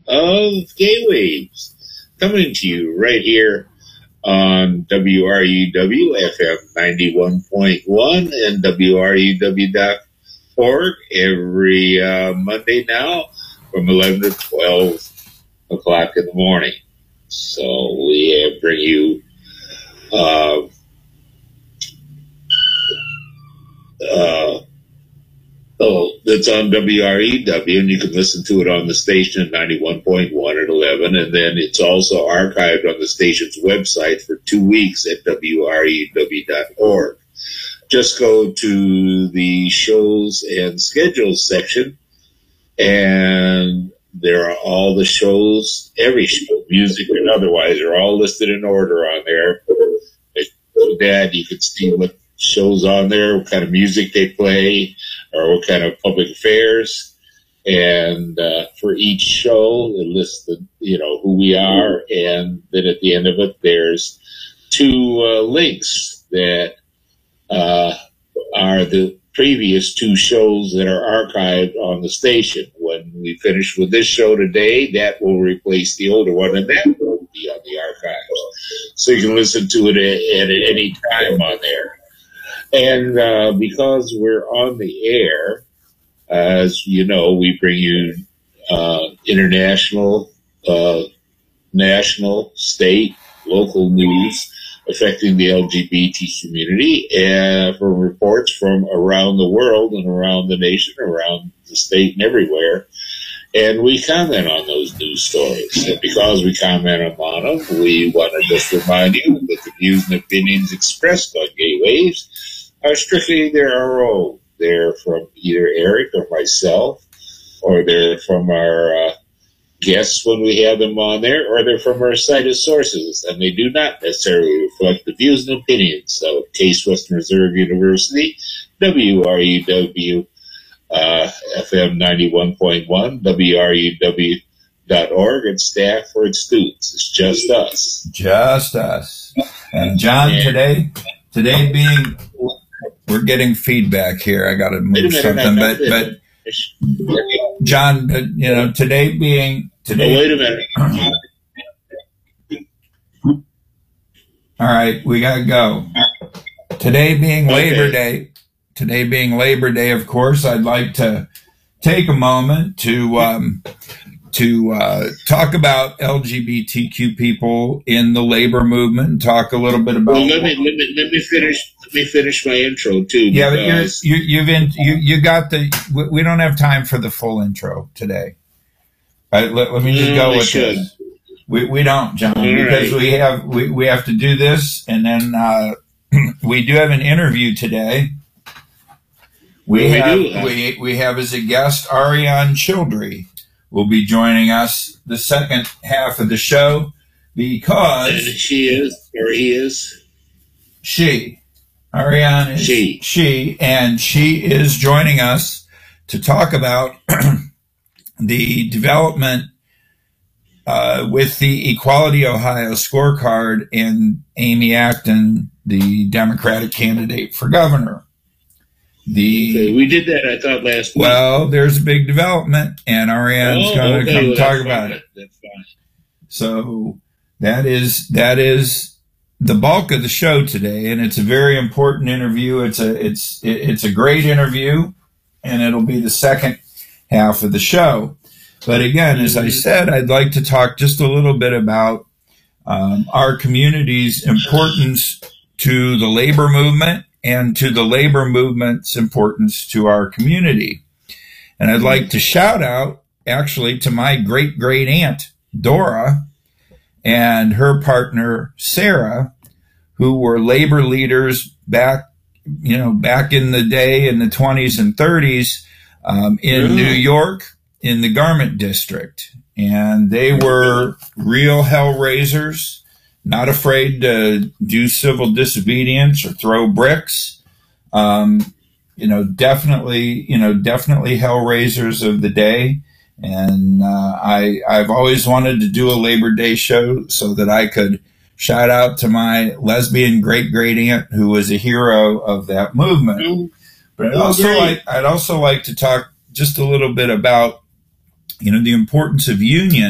of Gay Waves, coming to you right here on WRUW FM 91.1 and WRUW.org every Monday now from 11 to 12 o'clock in the morning. So we bring you that's on WREW, and you can listen to it on the station at 91.1 at 11, and then it's also archived on the station's website for 2 weeks at WREW.org. Just go to the shows and schedules section, and there are all the shows, every show, music and otherwise, are all listed in order on there. With that, you can see what shows on there, what kind of music they play, or what kind of public affairs. And for each show, it lists who we are, and then at the end of it, there's two links that are the previous two shows that are archived on the station. When we finish with this show today, that will replace the older one, and that will be on the archives. So you can listen to it at any time on there. And because we're on the air, as you know, we bring you international, national, state, local news affecting the LGBT community, and from reports from around the world and around the nation, around the state and everywhere. And we comment on those news stories. And because we comment on them, we want to just remind you that the views and opinions expressed on Gay Waves are strictly their own. They're from either Eric or myself, or they're from our guests when we have them on there, or they're from our cited sources, and they do not necessarily reflect the views and opinions of Case Western Reserve University, WRUW FM 91.1, WRUW.org, and staff or its students. It's just us. Just us. And John, today being, we're getting feedback here. I got to move something, but John, today being today. Oh, wait a minute. All right, we got to go. Today being Labor Day. Today being Labor Day, of course, I'd like to take a moment to talk about LGBTQ people in the labor movement and talk a little bit about. Well, let me finish my intro too. Yeah, but you got the. We don't have time for the full intro today. Let me just go with this. We don't, John, because we have to do this, and then we do have an interview today. We have as a guest Ariane Childry will be joining us the second half of the show because he is Ariane is she, and she is joining us to talk about the development with the Equality Ohio scorecard and Amy Acton, the Democratic candidate for governor. We did that, I thought, last week. Well, there's a big development, and Ariane's going to come talk about it. That's fine. So that is the bulk of the show today, and it's a very important interview. It's a great interview, and it'll be the second half of the show. But again, as I said, I'd like to talk just a little bit about our community's importance to the labor movement and to the labor movement's importance to our community. And I'd like to shout out, actually, to my great-great-aunt, Dora, and her partner, Sarah, who were labor leaders back in the day in the 20s and 30s in New York, in the Garment District. And they were real hell raisers, not afraid to do civil disobedience or throw bricks. Definitely hell raisers of the day. And I've always wanted to do a Labor Day show so that I could shout out to my lesbian great-great-aunt who was a hero of that movement. But I'd also like to talk just a little bit about the importance of union